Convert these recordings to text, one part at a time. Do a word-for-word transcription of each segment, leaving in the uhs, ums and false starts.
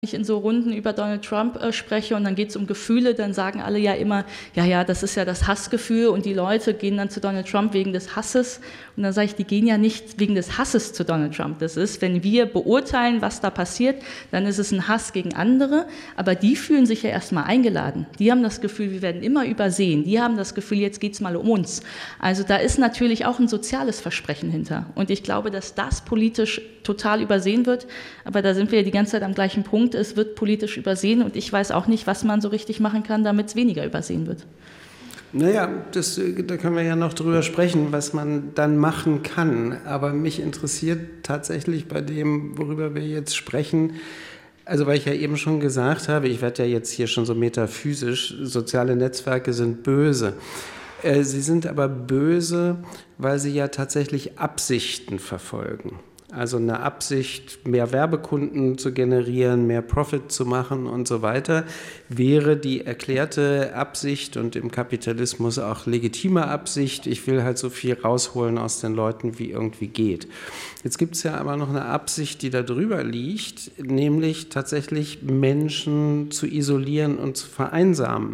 ich in so Runden über Donald Trump äh, spreche und dann geht es um Gefühle, dann sagen alle ja immer, ja, ja, das ist ja das Hassgefühl und die Leute gehen dann zu Donald Trump wegen des Hasses und dann sage ich, die gehen ja nicht wegen des Hasses zu Donald Trump. Das ist, wenn wir beurteilen, was da passiert, dann ist es ein Hass gegen andere, aber die fühlen sich ja erstmal eingeladen. Die haben das Gefühl, wir werden immer übersehen. Die haben das Gefühl, jetzt geht es mal um uns. Also da ist natürlich auch ein soziales Versprechen hinter und ich glaube, dass das politisch total übersehen wird, aber da sind wir ja die ganze Zeit am gleichen Punkt. Es wird politisch übersehen und ich weiß auch nicht, was man so richtig machen kann, damit es weniger übersehen wird. Naja, das, da können wir ja noch drüber sprechen, was man dann machen kann. Aber mich interessiert tatsächlich bei dem, worüber wir jetzt sprechen, also weil ich ja eben schon gesagt habe, ich werde ja jetzt hier schon so metaphysisch, soziale Netzwerke sind böse. Sie sind aber böse, weil sie ja tatsächlich Absichten verfolgen. Also eine Absicht, mehr Werbekunden zu generieren, mehr Profit zu machen und so weiter, wäre die erklärte Absicht und im Kapitalismus auch legitime Absicht. Ich will halt so viel rausholen aus den Leuten, wie irgendwie geht. Jetzt gibt es ja aber noch eine Absicht, die da drüber liegt, nämlich tatsächlich Menschen zu isolieren und zu vereinsamen.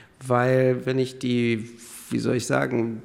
Weil wenn ich die, wie soll ich sagen,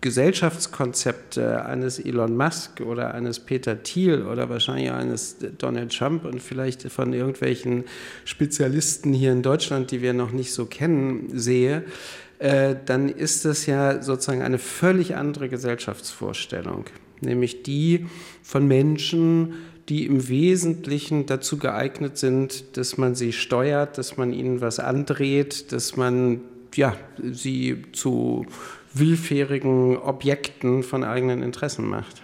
Gesellschaftskonzepte eines Elon Musk oder eines Peter Thiel oder wahrscheinlich eines Donald Trump und vielleicht von irgendwelchen Spezialisten hier in Deutschland, die wir noch nicht so kennen, sehe, äh, dann ist das ja sozusagen eine völlig andere Gesellschaftsvorstellung, nämlich die von Menschen, die im Wesentlichen dazu geeignet sind, dass man sie steuert, dass man ihnen was andreht, dass man ja, sie zu willfährigen Objekten von eigenen Interessen macht.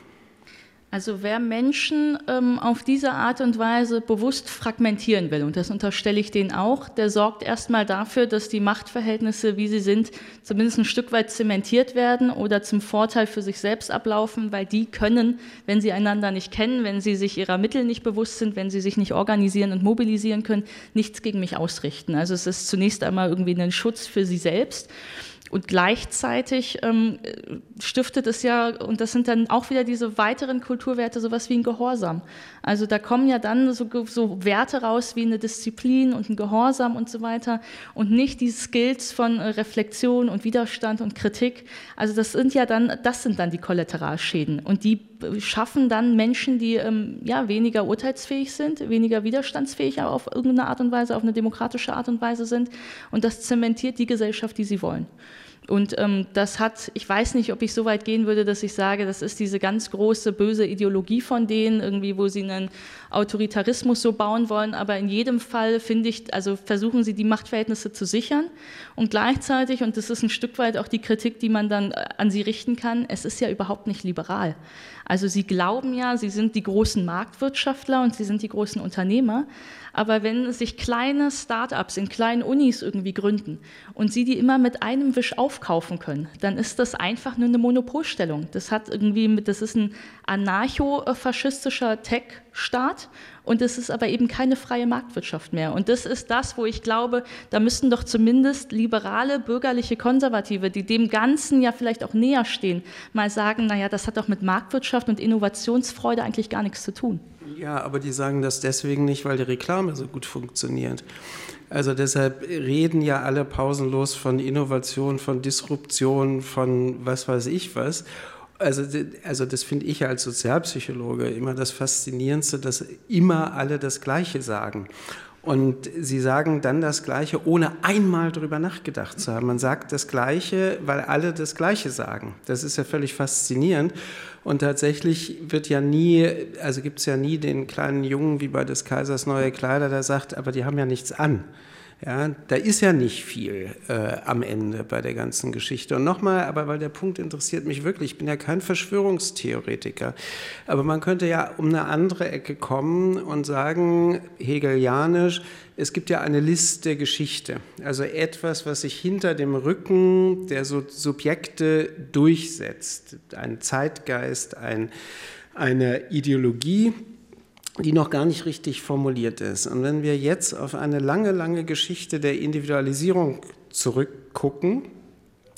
Also wer Menschen ähm, auf diese Art und Weise bewusst fragmentieren will, und das unterstelle ich denen auch, der sorgt erstmal dafür, dass die Machtverhältnisse, wie sie sind, zumindest ein Stück weit zementiert werden oder zum Vorteil für sich selbst ablaufen, weil die können, wenn sie einander nicht kennen, wenn sie sich ihrer Mittel nicht bewusst sind, wenn sie sich nicht organisieren und mobilisieren können, nichts gegen mich ausrichten. Also es ist zunächst einmal irgendwie ein Schutz für sie selbst. Und gleichzeitig ähm, stiftet es ja, und das sind dann auch wieder diese weiteren Kulturwerte, sowas wie ein Gehorsam. Also da kommen ja dann so, so Werte raus wie eine Disziplin und ein Gehorsam und so weiter und nicht die Skills von äh, Reflexion und Widerstand und Kritik. Also das sind ja dann, das sind dann die Kollateralschäden und die schaffen dann Menschen, die ähm, ja, weniger urteilsfähig sind, weniger widerstandsfähig, aber auf irgendeine Art und Weise, auf eine demokratische Art und Weise sind und das zementiert die Gesellschaft, die sie wollen. Und ähm, das hat, ich weiß nicht, ob ich so weit gehen würde, dass ich sage, das ist diese ganz große, böse Ideologie von denen, irgendwie, wo sie einen Autoritarismus so bauen wollen, aber in jedem Fall finde ich, also versuchen sie die Machtverhältnisse zu sichern und gleichzeitig, und das ist ein Stück weit auch die Kritik, die man dann an sie richten kann, es ist ja überhaupt nicht liberal. Also sie glauben ja, sie sind die großen Marktwirtschaftler und sie sind die großen Unternehmer, aber wenn sich kleine Start-ups in kleinen Unis irgendwie gründen und sie die immer mit einem Wisch aufkaufen können, dann ist das einfach nur eine Monopolstellung. Das hat irgendwie, das ist ein anarcho-faschistischer Tech-Staat und es ist aber eben keine freie Marktwirtschaft mehr. Und das ist das, wo ich glaube, da müssten doch zumindest liberale, bürgerliche Konservative, die dem Ganzen ja vielleicht auch näher stehen, mal sagen, naja, das hat doch mit Marktwirtschaft und Innovationsfreude eigentlich gar nichts zu tun. Ja, aber die sagen das deswegen nicht, weil die Reklame so gut funktioniert. Also deshalb reden ja alle pausenlos von Innovation, von Disruption, von was weiß ich was. Also, also das finde ich als Sozialpsychologe immer das Faszinierendste, dass immer alle das Gleiche sagen. Und sie sagen dann das Gleiche, ohne einmal drüber nachgedacht zu haben. Man sagt das Gleiche, weil alle das Gleiche sagen. Das ist ja völlig faszinierend. Und tatsächlich wird ja nie, also gibt es ja nie den kleinen Jungen wie bei des Kaisers neue Kleider, der sagt, aber die haben ja nichts an. Ja, da ist ja nicht viel äh, am Ende bei der ganzen Geschichte. Und nochmal, aber weil der Punkt interessiert mich wirklich, ich bin ja kein Verschwörungstheoretiker, aber man könnte ja um eine andere Ecke kommen und sagen, hegelianisch, es gibt ja eine List der Geschichte, also etwas, was sich hinter dem Rücken der so Subjekte durchsetzt, ein Zeitgeist, ein, eine Ideologie, die noch gar nicht richtig formuliert ist. Und wenn wir jetzt auf eine lange, lange Geschichte der Individualisierung zurückgucken,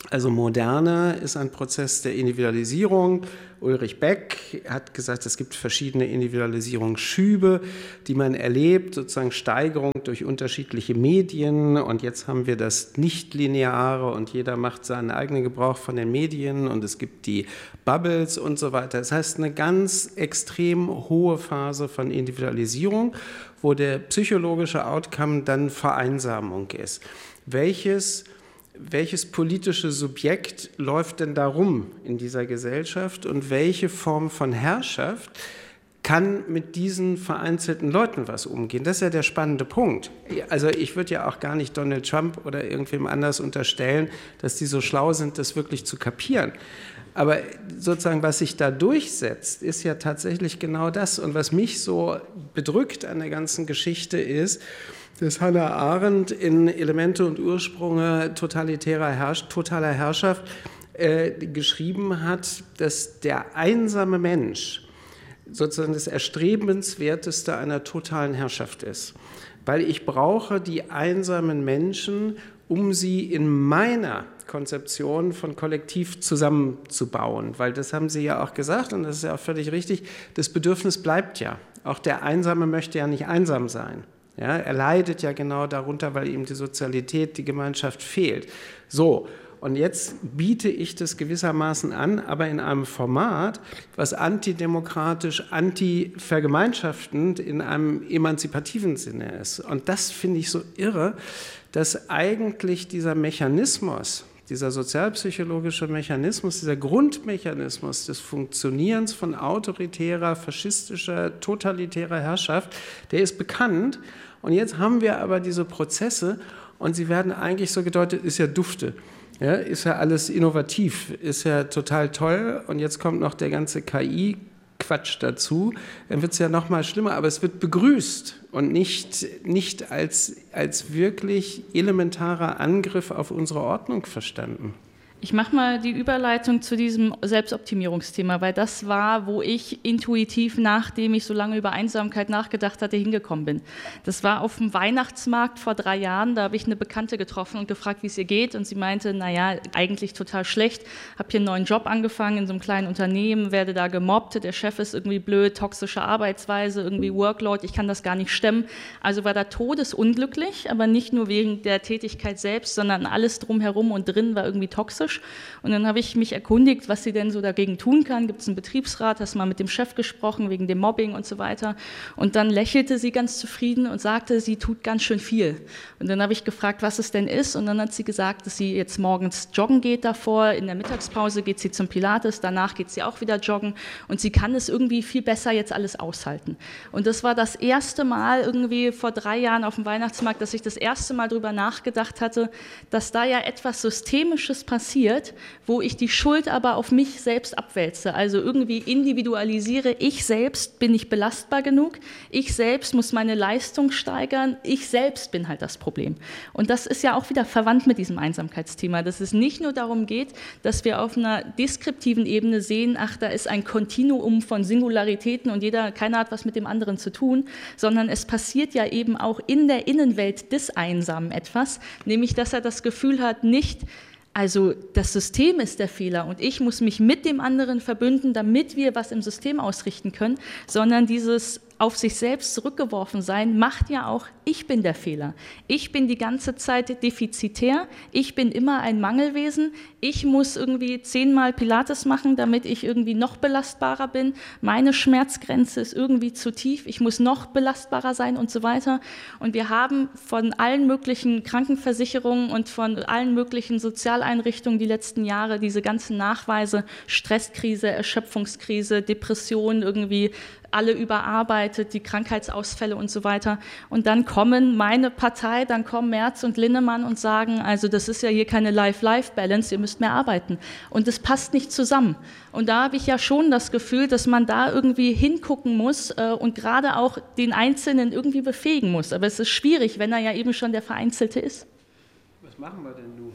Also Moderne ist ein Prozess der Individualisierung. Ulrich Beck hat gesagt, es gibt verschiedene Individualisierungsschübe, die man erlebt, sozusagen Steigerung durch unterschiedliche Medien. Und jetzt haben wir das Nichtlineare und jeder macht seinen eigenen Gebrauch von den Medien und es gibt die Bubbles und so weiter. Das heißt, eine ganz extrem hohe Phase von Individualisierung, wo der psychologische Outcome dann Vereinsamung ist. Welches Welches politische Subjekt läuft denn da rum in dieser Gesellschaft und welche Form von Herrschaft kann mit diesen vereinzelten Leuten was umgehen? Das ist ja der spannende Punkt. Also ich würde ja auch gar nicht Donald Trump oder irgendwem anders unterstellen, dass die so schlau sind, das wirklich zu kapieren. Aber sozusagen, was sich da durchsetzt, ist ja tatsächlich genau das. Und was mich so bedrückt an der ganzen Geschichte ist, dass Hannah Arendt in Elemente und Ursprünge totalitärer Herrsch- totaler Herrschaft äh, geschrieben hat, dass der einsame Mensch sozusagen das Erstrebenswerteste einer totalen Herrschaft ist. Weil ich brauche die einsamen Menschen, um sie in meiner Konzeption von Kollektiv zusammenzubauen. Weil das haben Sie ja auch gesagt und das ist ja auch völlig richtig, das Bedürfnis bleibt ja. Auch der Einsame möchte ja nicht einsam sein. Ja, er leidet ja genau darunter, weil ihm die Sozialität, die Gemeinschaft fehlt. So, und jetzt biete ich das gewissermaßen an, aber in einem Format, was antidemokratisch, antivergemeinschaftend in einem emanzipativen Sinne ist. Und das finde ich so irre, dass eigentlich dieser Mechanismus, dieser sozialpsychologische Mechanismus, dieser Grundmechanismus des Funktionierens von autoritärer, faschistischer, totalitärer Herrschaft, der ist bekannt. Und jetzt haben wir aber diese Prozesse und sie werden eigentlich so gedeutet, ist ja dufte, ja, ist ja alles innovativ, ist ja total toll und jetzt kommt noch der ganze K I-Quatsch dazu, dann wird es ja noch mal schlimmer, aber es wird begrüßt und nicht, nicht als, als wirklich elementarer Angriff auf unsere Ordnung verstanden. Ich mache mal die Überleitung zu diesem Selbstoptimierungsthema, weil das war, wo ich intuitiv, nachdem ich so lange über Einsamkeit nachgedacht hatte, hingekommen bin. Das war auf dem Weihnachtsmarkt vor drei Jahren, da habe ich eine Bekannte getroffen und gefragt, wie es ihr geht und sie meinte, naja, eigentlich total schlecht, habe hier einen neuen Job angefangen in so einem kleinen Unternehmen, werde da gemobbt, der Chef ist irgendwie blöd, toxische Arbeitsweise, irgendwie Workload, ich kann das gar nicht stemmen. Also war da todesunglücklich, aber nicht nur wegen der Tätigkeit selbst, sondern alles drumherum und drin war irgendwie toxisch. Und dann habe ich mich erkundigt, was sie denn so dagegen tun kann. Gibt es einen Betriebsrat? Hast du mal mit dem Chef gesprochen wegen dem Mobbing und so weiter? Und dann lächelte sie ganz zufrieden und sagte, sie tut ganz schön viel. Und dann habe ich gefragt, was es denn ist. Und dann hat sie gesagt, dass sie jetzt morgens joggen geht davor. In der Mittagspause geht sie zum Pilates. Danach geht sie auch wieder joggen. Und sie kann es irgendwie viel besser jetzt alles aushalten. Und das war das erste Mal irgendwie vor drei Jahren auf dem Weihnachtsmarkt, dass ich das erste Mal darüber nachgedacht hatte, dass da ja etwas Systemisches passiert, wo ich die Schuld aber auf mich selbst abwälze, also irgendwie individualisiere, ich selbst bin nicht belastbar genug, ich selbst muss meine Leistung steigern, ich selbst bin halt das Problem. Und das ist ja auch wieder verwandt mit diesem Einsamkeitsthema, dass es nicht nur darum geht, dass wir auf einer deskriptiven Ebene sehen, ach, da ist ein Kontinuum von Singularitäten und jeder, keiner hat was mit dem anderen zu tun, sondern es passiert ja eben auch in der Innenwelt des Einsamen etwas, nämlich, dass er das Gefühl hat, nicht also das System ist der Fehler und ich muss mich mit dem anderen verbünden, damit wir was im System ausrichten können, sondern dieses auf sich selbst zurückgeworfen sein, macht ja auch, ich bin der Fehler. Ich bin die ganze Zeit defizitär, ich bin immer ein Mangelwesen, ich muss irgendwie zehnmal Pilates machen, damit ich irgendwie noch belastbarer bin, meine Schmerzgrenze ist irgendwie zu tief, ich muss noch belastbarer sein und so weiter. Und wir haben von allen möglichen Krankenversicherungen und von allen möglichen Sozialeinrichtungen die letzten Jahre diese ganzen Nachweise, Stresskrise, Erschöpfungskrise, Depression irgendwie, alle überarbeitet, die Krankheitsausfälle und so weiter. Und dann kommen meine Partei, dann kommen Merz und Linnemann und sagen, also das ist ja hier keine Life-Life-Balance, ihr müsst mehr arbeiten. Und das passt nicht zusammen. Und da habe ich ja schon das Gefühl, dass man da irgendwie hingucken muss äh, und gerade auch den Einzelnen irgendwie befähigen muss. Aber es ist schwierig, wenn er ja eben schon der Vereinzelte ist. Was machen wir denn nun?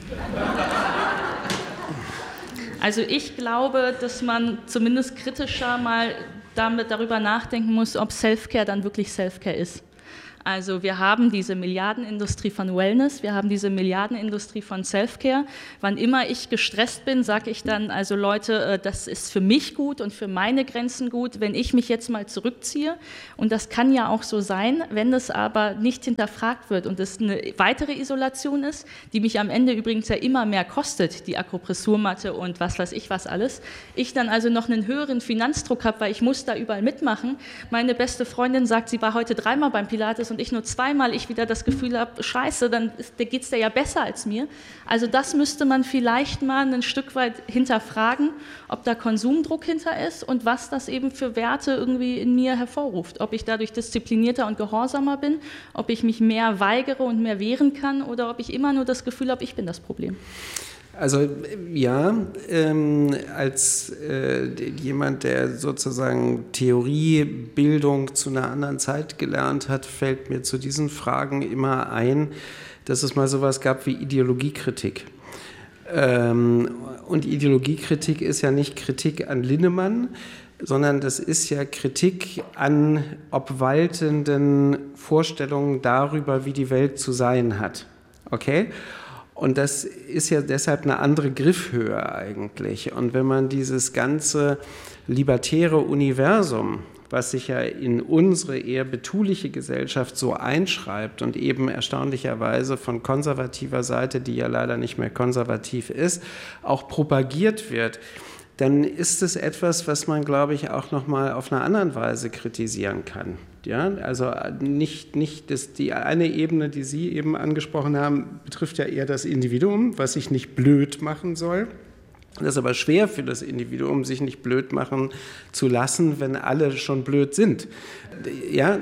Also ich glaube, dass man zumindest kritischer mal damit darüber nachdenken muss, ob Self-Care dann wirklich Self-Care ist. Also wir haben diese Milliardenindustrie von Wellness, wir haben diese Milliardenindustrie von Self-Care. Wann immer ich gestresst bin, sage ich dann, also Leute, das ist für mich gut und für meine Grenzen gut, wenn ich mich jetzt mal zurückziehe. Und das kann ja auch so sein, wenn das aber nicht hinterfragt wird und es eine weitere Isolation ist, die mich am Ende übrigens ja immer mehr kostet, die Akupressurmatte und was weiß ich was alles. Ich dann also noch einen höheren Finanzdruck habe, weil ich muss da überall mitmachen. Meine beste Freundin sagt, sie war heute dreimal beim Pilates und ich nur zweimal, ich wieder das Gefühl habe, scheiße, dann geht es dir ja besser als mir. Also das müsste man vielleicht mal ein Stück weit hinterfragen, ob da Konsumdruck hinter ist und was das eben für Werte irgendwie in mir hervorruft. Ob ich dadurch disziplinierter und gehorsamer bin, ob ich mich mehr weigere und mehr wehren kann oder ob ich immer nur das Gefühl habe, ich bin das Problem. Also ja, ähm, als äh, jemand, der sozusagen Theoriebildung zu einer anderen Zeit gelernt hat, fällt mir zu diesen Fragen immer ein, dass es mal sowas gab wie Ideologiekritik. Ähm, und Ideologiekritik ist ja nicht Kritik an Linnemann, sondern das ist ja Kritik an obwaltenden Vorstellungen darüber, wie die Welt zu sein hat. Okay? Und das ist ja deshalb eine andere Griffhöhe eigentlich. Und wenn man dieses ganze libertäre Universum, was sich ja in unsere eher betuliche Gesellschaft so einschreibt und eben erstaunlicherweise von konservativer Seite, die ja leider nicht mehr konservativ ist, auch propagiert wird, dann ist es etwas, was man, glaube ich, auch noch mal auf einer anderen Weise kritisieren kann. Ja, also nicht, nicht das, die eine Ebene, die Sie eben angesprochen haben, betrifft ja eher das Individuum, was sich nicht blöd machen soll. Das ist aber schwer für das Individuum, sich nicht blöd machen zu lassen, wenn alle schon blöd sind. Ja,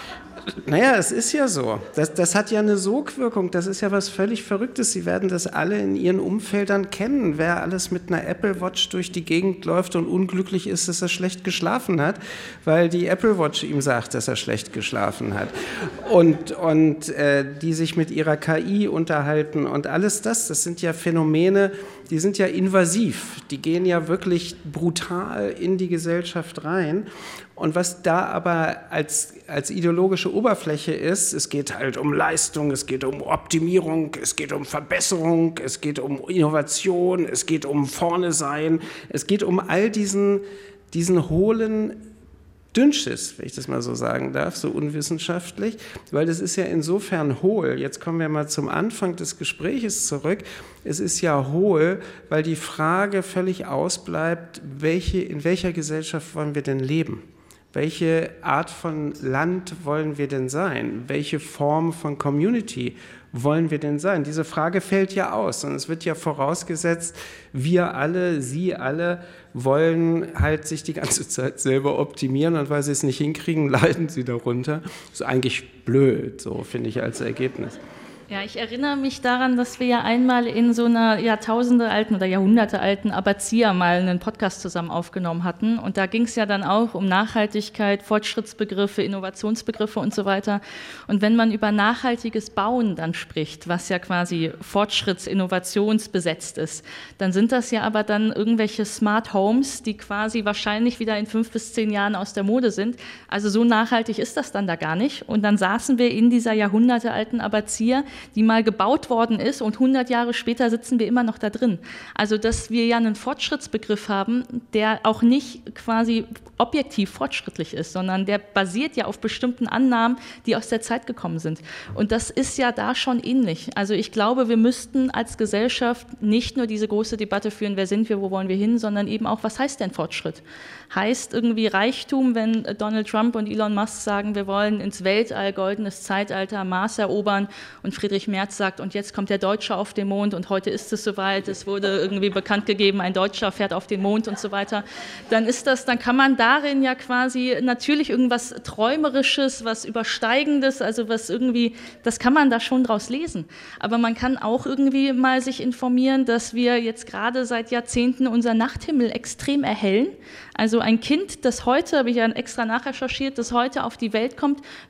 naja, es ist ja so. Das, das hat ja eine Sogwirkung. Das ist ja was völlig Verrücktes. Sie werden das alle in Ihren Umfeldern kennen. Wer alles mit einer Apple Watch durch die Gegend läuft und unglücklich ist, dass er schlecht geschlafen hat, weil die Apple Watch ihm sagt, dass er schlecht geschlafen hat. Und, und äh, die sich mit ihrer K I unterhalten und alles das, das sind ja Phänomene, die sind ja invasiv. Die gehen ja wirklich brutal in die Gesellschaft rein. Und was da aber als, als ideologische Oberfläche ist, es geht halt um Leistung, es geht um Optimierung, es geht um Verbesserung, es geht um Innovation, es geht um vorne sein, es geht um all diesen, diesen hohlen Dünnschiss, wenn ich das mal so sagen darf, so unwissenschaftlich, weil das ist ja insofern hohl. Jetzt kommen wir mal zum Anfang des Gespräches zurück. Es ist ja hohl, weil die Frage völlig ausbleibt, welche, in welcher Gesellschaft wollen wir denn leben? Welche Art von Land wollen wir denn sein? Welche Form von Community wollen wir denn sein? Diese Frage fällt ja aus und es wird ja vorausgesetzt, wir alle, Sie alle wollen halt sich die ganze Zeit selber optimieren und weil Sie es nicht hinkriegen, leiden Sie darunter. Das ist eigentlich blöd, so finde ich als Ergebnis. Ja, ich erinnere mich daran, dass wir ja einmal in so einer jahrtausendealten oder jahrhundertealten Abazzia mal einen Podcast zusammen aufgenommen hatten. Und da ging es ja dann auch um Nachhaltigkeit, Fortschrittsbegriffe, Innovationsbegriffe und so weiter. Und wenn man über nachhaltiges Bauen dann spricht, was ja quasi Fortschritts-, Innovationsbesetzt ist, dann sind das ja aber dann irgendwelche Smart Homes, die quasi wahrscheinlich wieder in fünf bis zehn Jahren aus der Mode sind. Also so nachhaltig ist das dann da gar nicht. Und dann saßen wir in dieser jahrhundertealten Abazzia, die mal gebaut worden ist und hundert Jahre später sitzen wir immer noch da drin. Also dass wir ja einen Fortschrittsbegriff haben, der auch nicht quasi objektiv fortschrittlich ist, sondern der basiert ja auf bestimmten Annahmen, die aus der Zeit gekommen sind. Und das ist ja da schon ähnlich. Also ich glaube, wir müssten als Gesellschaft nicht nur diese große Debatte führen, wer sind wir, wo wollen wir hin, sondern eben auch, was heißt denn Fortschritt? Heißt irgendwie Reichtum, wenn Donald Trump und Elon Musk sagen, wir wollen ins Weltall, goldenes Zeitalter, Mars erobern und Friedrich Merz sagt, und jetzt kommt der Deutsche auf den Mond und heute ist es soweit, es wurde irgendwie bekannt gegeben, ein Deutscher fährt auf den Mond und so weiter, dann ist das, dann kann man darin ja quasi natürlich irgendwas Träumerisches, was Übersteigendes, also was irgendwie, das kann man da schon draus lesen. Aber man kann auch irgendwie mal sich informieren, dass wir jetzt gerade seit Jahrzehnten unseren Nachthimmel extrem erhellen. Also ein Kind, das heute, habe ich ja extra nachrecherchiert, das heute auf die Welt kommt, wird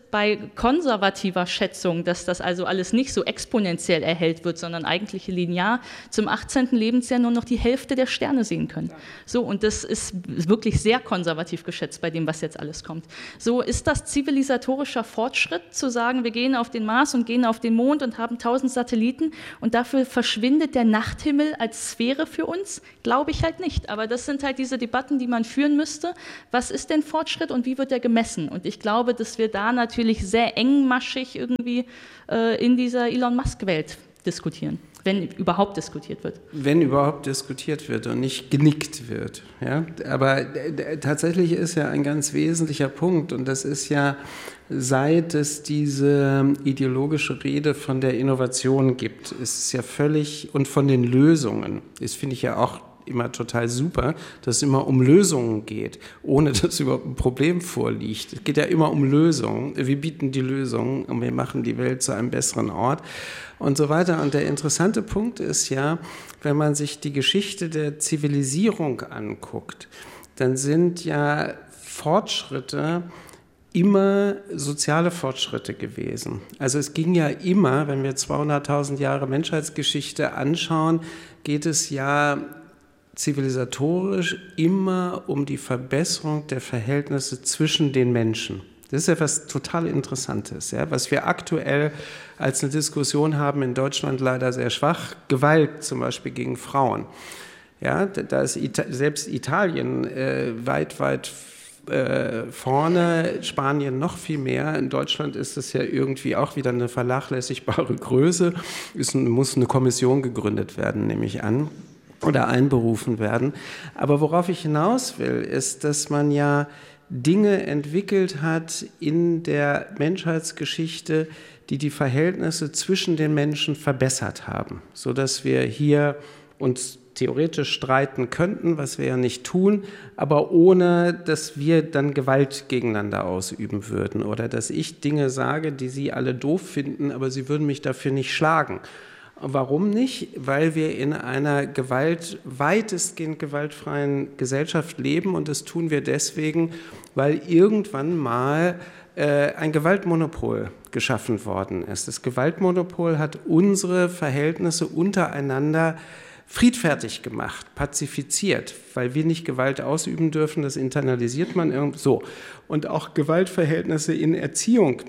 bei konservativer Schätzung, dass das also alles nicht so exponentiell erhellt wird, sondern eigentlich linear, zum achtzehnten Lebensjahr nur noch die Hälfte der Sterne sehen können. So, und das ist wirklich sehr konservativ geschätzt bei dem, was jetzt alles kommt. So, ist das zivilisatorischer Fortschritt, zu sagen, wir gehen auf den Mars und gehen auf den Mond und haben tausend Satelliten und dafür verschwindet der Nachthimmel als Sphäre für uns? Glaube ich halt nicht. Aber das sind halt diese Debatten, die man führen müsste. Was ist denn Fortschritt und wie wird der gemessen? Und ich glaube, dass wir da natürlich sehr engmaschig irgendwie äh, in dieser Elon Musk-Welt diskutieren, wenn überhaupt diskutiert wird. Wenn überhaupt diskutiert wird und nicht genickt wird. Ja? Aber äh, tatsächlich ist ja ein ganz wesentlicher Punkt, und das ist ja, seit es diese ideologische Rede von der Innovation gibt, ist es ja völlig, und von den Lösungen, das finde ich ja auch immer total super, dass es immer um Lösungen geht, ohne dass überhaupt ein Problem vorliegt. Es geht ja immer um Lösungen. Wir bieten die Lösungen und wir machen die Welt zu einem besseren Ort und so weiter. Und der interessante Punkt ist ja, wenn man sich die Geschichte der Zivilisierung anguckt, dann sind ja Fortschritte immer soziale Fortschritte gewesen. Also es ging ja immer, wenn wir zweihunderttausend Jahre Menschheitsgeschichte anschauen, geht es ja zivilisatorisch immer um die Verbesserung der Verhältnisse zwischen den Menschen. Das ist ja was total Interessantes, ja? Was wir aktuell als eine Diskussion haben, in Deutschland leider sehr schwach, Gewalt zum Beispiel gegen Frauen. Ja, da ist Ita- selbst Italien äh, weit, weit äh, vorne, Spanien noch viel mehr. In Deutschland ist es ja irgendwie auch wieder eine vernachlässigbare Größe. Es muss eine Kommission gegründet werden, nehme ich an, oder einberufen werden. Aber worauf ich hinaus will, ist, dass man ja Dinge entwickelt hat in der Menschheitsgeschichte, die die Verhältnisse zwischen den Menschen verbessert haben, sodass wir hier uns theoretisch streiten könnten, was wir ja nicht tun, aber ohne, dass wir dann Gewalt gegeneinander ausüben würden oder dass ich Dinge sage, die Sie alle doof finden, aber Sie würden mich dafür nicht schlagen. Warum nicht? Weil wir in einer Gewalt, weitestgehend gewaltfreien Gesellschaft leben, und das tun wir deswegen, weil irgendwann mal äh, ein Gewaltmonopol geschaffen worden ist. Das Gewaltmonopol hat unsere Verhältnisse untereinander friedfertig gemacht, pazifiziert, weil wir nicht Gewalt ausüben dürfen, das internalisiert man irgendwie so. Und auch Gewaltverhältnisse in Erziehung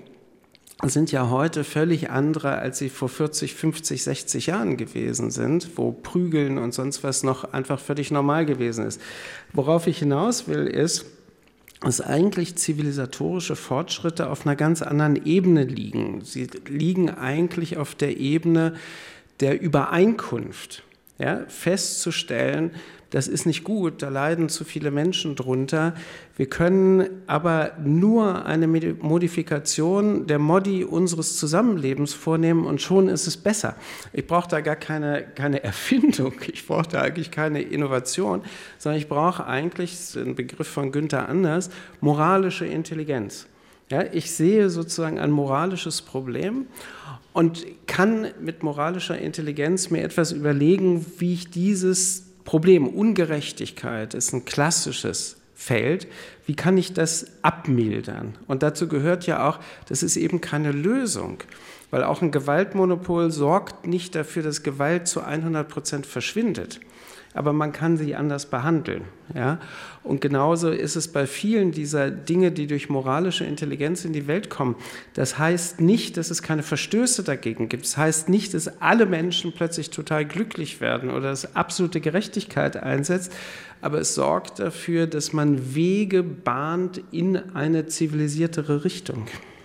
sind ja heute völlig andere, als sie vor vierzig, fünfzig, sechzig Jahren gewesen sind, wo Prügeln und sonst was noch einfach völlig normal gewesen ist. Worauf ich hinaus will, ist, dass eigentlich zivilisatorische Fortschritte auf einer ganz anderen Ebene liegen. Sie liegen eigentlich auf der Ebene der Übereinkunft. Ja, festzustellen, das ist nicht gut, da leiden zu viele Menschen drunter. Wir können aber nur eine Modifikation der Modi unseres Zusammenlebens vornehmen und schon ist es besser. Ich brauche da gar keine, keine Erfindung, ich brauche da eigentlich keine Innovation, sondern ich brauche eigentlich, das ist ein Begriff von Günther Anders, moralische Intelligenz. Ja, ich sehe sozusagen ein moralisches Problem und kann mit moralischer Intelligenz mir etwas überlegen, wie ich dieses Problem, Ungerechtigkeit ist ein klassisches Feld, wie kann ich das abmildern? Und dazu gehört ja auch, das ist eben keine Lösung, weil auch ein Gewaltmonopol sorgt nicht dafür, dass Gewalt zu hundert Prozent verschwindet. Aber man kann sie anders behandeln. Ja? Und genauso ist es bei vielen dieser Dinge, die durch moralische Intelligenz in die Welt kommen. Das heißt nicht, dass es keine Verstöße dagegen gibt. Das heißt nicht, dass alle Menschen plötzlich total glücklich werden oder dass absolute Gerechtigkeit einsetzt. Aber es sorgt dafür, dass man Wege bahnt in eine zivilisiertere Richtung.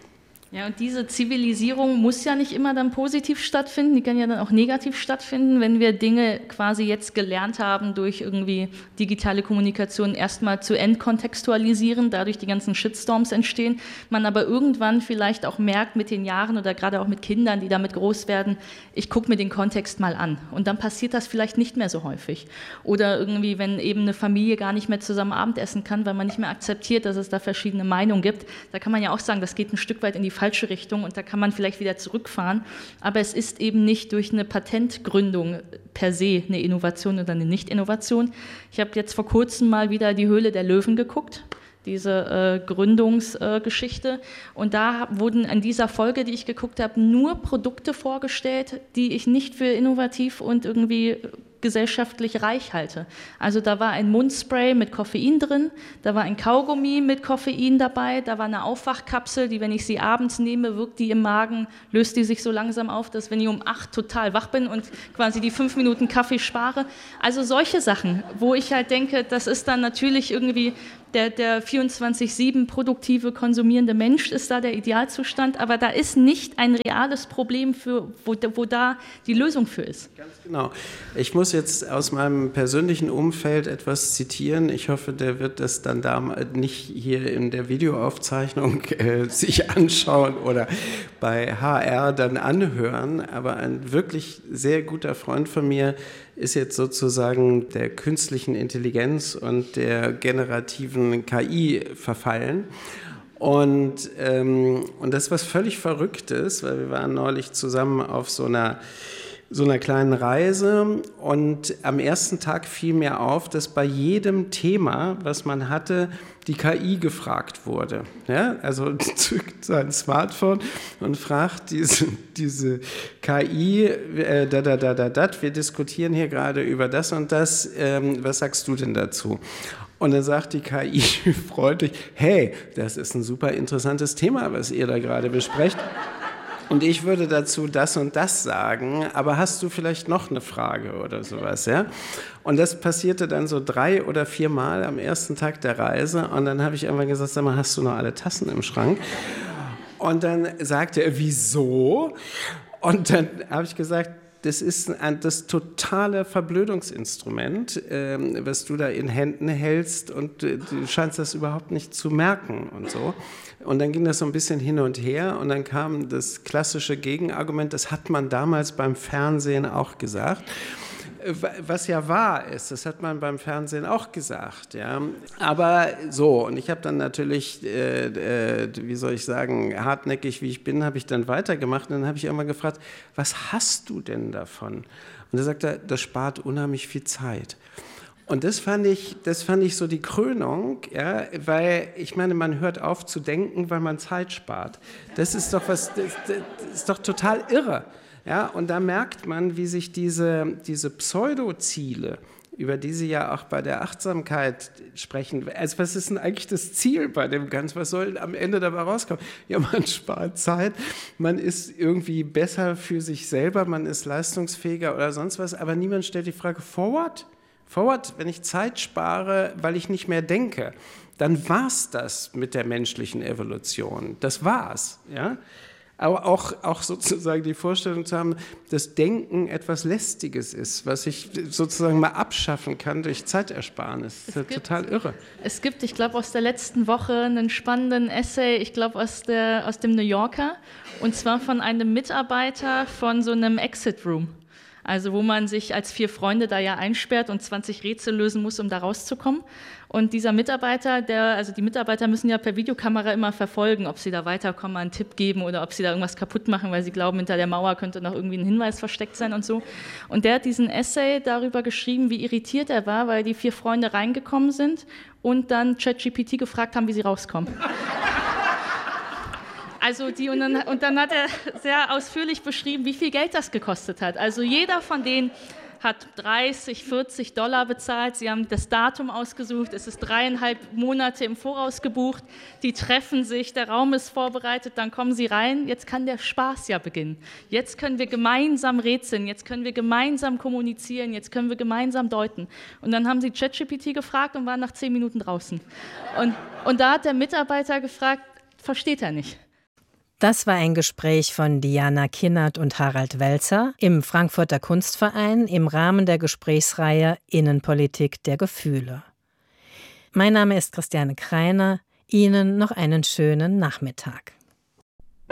Ja, und diese Zivilisierung muss ja nicht immer dann positiv stattfinden, die kann ja dann auch negativ stattfinden, wenn wir Dinge quasi jetzt gelernt haben, durch irgendwie digitale Kommunikation erstmal zu entkontextualisieren, dadurch die ganzen Shitstorms entstehen, man aber irgendwann vielleicht auch merkt mit den Jahren oder gerade auch mit Kindern, die damit groß werden, ich gucke mir den Kontext mal an und dann passiert das vielleicht nicht mehr so häufig. Oder irgendwie, wenn eben eine Familie gar nicht mehr zusammen Abendessen kann, weil man nicht mehr akzeptiert, dass es da verschiedene Meinungen gibt, da kann man ja auch sagen, das geht ein Stück weit in die falsche Richtung und da kann man vielleicht wieder zurückfahren, aber es ist eben nicht durch eine Patentgründung per se eine Innovation oder eine Nicht-Innovation. Ich habe jetzt vor kurzem mal wieder die Höhle der Löwen geguckt. diese äh, Gründungsgeschichte. Äh, und da wurden in dieser Folge, die ich geguckt habe, nur Produkte vorgestellt, die ich nicht für innovativ und irgendwie gesellschaftlich reich halte. Also da war ein Mundspray mit Koffein drin, da war ein Kaugummi mit Koffein dabei, da war eine Aufwachkapsel, die, wenn ich sie abends nehme, wirkt die im Magen, löst die sich so langsam auf, dass wenn ich um acht total wach bin und quasi die fünf Minuten Kaffee spare. Also solche Sachen, wo ich halt denke, das ist dann natürlich irgendwie der, der vierundzwanzig sieben produktive, konsumierende Mensch ist da der Idealzustand, aber da ist nicht ein reales Problem, für, wo, wo da die Lösung für ist. Ganz genau. Ich muss jetzt aus meinem persönlichen Umfeld etwas zitieren. Ich hoffe, der wird das dann da nicht hier in der Videoaufzeichnung äh, sich anschauen oder bei H R dann anhören, aber ein wirklich sehr guter Freund von mir ist jetzt sozusagen der künstlichen Intelligenz und der generativen K I verfallen. Und, ähm, und das ist was völlig Verrücktes, weil wir waren neulich zusammen auf so einer, so einer kleinen Reise und am ersten Tag fiel mir auf, dass bei jedem Thema, was man hatte, die K I gefragt wurde. Ja, also zückt sein Smartphone und fragt diese, diese K I, äh, da, da, da, da, da, wir diskutieren hier gerade über das und das, ähm, was sagst du denn dazu? Und dann sagt die K I freundlich, hey, das ist ein super interessantes Thema, was ihr da gerade besprecht. Und ich würde dazu das und das sagen, aber hast du vielleicht noch eine Frage oder sowas, ja? Und das passierte dann so drei oder vier Mal am ersten Tag der Reise und dann habe ich irgendwann gesagt, sag mal, hast du noch alle Tassen im Schrank? Und dann sagte er, wieso? Und dann habe ich gesagt, das ist ein, das totale Verblödungsinstrument, ähm, was du da in Händen hältst und äh, du scheinst das überhaupt nicht zu merken und so. Und dann ging das so ein bisschen hin und her und dann kam das klassische Gegenargument, das hat man damals beim Fernsehen auch gesagt. Was ja wahr ist, das hat man beim Fernsehen auch gesagt, ja. Aber so, und ich habe dann natürlich, äh, äh, wie soll ich sagen, hartnäckig wie ich bin, habe ich dann weitergemacht und dann habe ich irgendwann gefragt, was hast du denn davon? Und er sagte, das spart unheimlich viel Zeit. Und das fand ich, das fand ich so die Krönung, ja, weil ich meine, man hört auf zu denken, weil man Zeit spart. Das ist doch was, das, das ist doch total irre. Ja, und da merkt man, wie sich diese, diese Pseudo-Ziele, über die Sie ja auch bei der Achtsamkeit sprechen, also was ist denn eigentlich das Ziel bei dem Ganzen? Was soll am Ende dabei rauskommen? Ja, man spart Zeit, man ist irgendwie besser für sich selber, man ist leistungsfähiger oder sonst was, aber niemand stellt die Frage, for what? For what? Wenn ich Zeit spare, weil ich nicht mehr denke, dann war's das mit der menschlichen Evolution. Das war's, ja? Aber auch, auch sozusagen die Vorstellung zu haben, dass Denken etwas Lästiges ist, was ich sozusagen mal abschaffen kann durch Zeitersparnis. Das ist ja gibt, total irre. Es gibt, ich glaube, aus der letzten Woche einen spannenden Essay, ich glaube, aus, der, aus dem New Yorker, und zwar von einem Mitarbeiter von so einem Exit Room. Also wo man sich als vier Freunde da ja einsperrt und zwanzig Rätsel lösen muss, um da rauszukommen. Und dieser Mitarbeiter, der, also die Mitarbeiter müssen ja per Videokamera immer verfolgen, ob sie da weiterkommen, einen Tipp geben oder ob sie da irgendwas kaputt machen, weil sie glauben, hinter der Mauer könnte noch irgendwie ein Hinweis versteckt sein und so. Und der hat diesen Essay darüber geschrieben, wie irritiert er war, weil die vier Freunde reingekommen sind und dann ChatGPT gefragt haben, wie sie rauskommen. Also die, und, dann, und dann hat er sehr ausführlich beschrieben, wie viel Geld das gekostet hat. Also jeder von denen hat dreißig, vierzig Dollar bezahlt. Sie haben das Datum ausgesucht. Es ist dreieinhalb Monate im Voraus gebucht. Die treffen sich, der Raum ist vorbereitet, dann kommen sie rein. Jetzt kann der Spaß ja beginnen. Jetzt können wir gemeinsam rätseln, jetzt können wir gemeinsam kommunizieren, jetzt können wir gemeinsam deuten. Und dann haben sie ChatGPT gefragt und waren nach zehn Minuten draußen. Und, und da hat der Mitarbeiter gefragt, versteht er nicht. Das war ein Gespräch von Diana Kinnert und Harald Welzer im Frankfurter Kunstverein im Rahmen der Gesprächsreihe Innenpolitik der Gefühle. Mein Name ist Christiane Kreiner. Ihnen noch einen schönen Nachmittag.